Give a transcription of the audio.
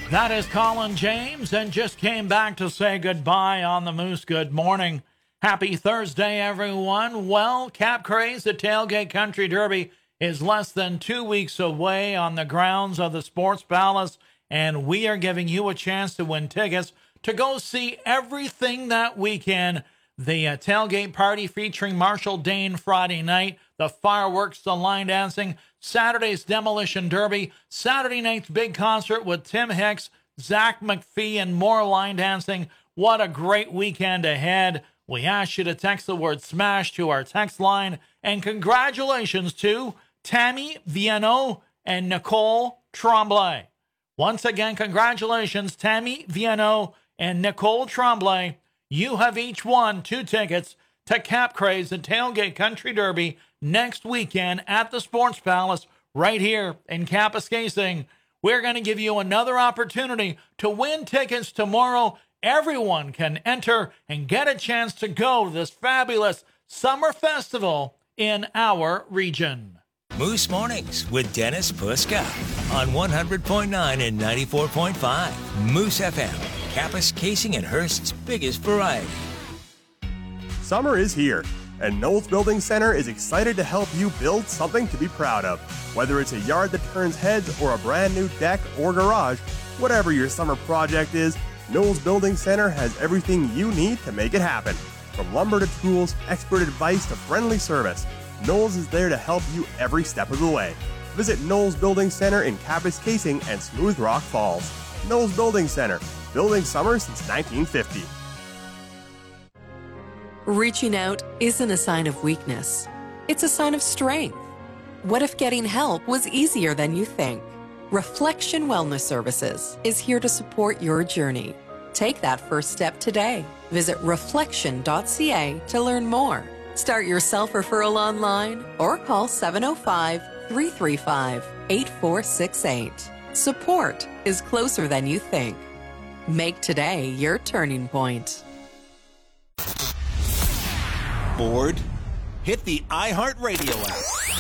That is Colin James, and just came back to say goodbye on the Moose. Good morning. Happy Thursday, everyone. Well, Cap Craze, the Tailgate Country Derby, is less than 2 weeks away on the grounds of the Sports Palace, and we are giving you a chance to win tickets to go see everything that weekend. The tailgate party featuring Marshall Dane Friday night, the fireworks, the line dancing, Saturday's Demolition Derby, Saturday night's big concert with Tim Hicks, Zach McPhee, and more line dancing. What a great weekend ahead. We ask you to text the word SMASH to our text line. And congratulations to Tammy Viano and Nicole Tremblay. Once again, congratulations, Tammy Viano and Nicole Tremblay. You have each won 2 tickets to Cap Craze and Tailgate Country Derby next weekend at the Sports Palace right here in Kapuskasing. We're going to give you another opportunity to win tickets tomorrow. Everyone can enter and get a chance to go to this fabulous summer festival in our region. Moose Mornings with Dennis Puska on 100.9 and 94.5. Moose FM, Kapuskasing and Hearst's biggest variety. Summer is here, and Knowles Building Center is excited to help you build something to be proud of. Whether it's a yard that turns heads or a brand new deck or garage, whatever your summer project is, Knowles Building Center has everything you need to make it happen. From lumber to tools, expert advice to friendly service, Knowles is there to help you every step of the way. Visit Knowles Building Center in Kapuskasing and Smooth Rock Falls. Knowles Building Center, building summer since 1950. Reaching out isn't a sign of weakness. It's a sign of strength. What if getting help was easier than you think? Reflection Wellness Services is here to support your journey. Take that first step today. Visit reflection.ca to learn more. Start your self-referral online or call 705-335-8468. Support is closer than you think. Make today your turning point. Bored? Hit the iHeartRadio app.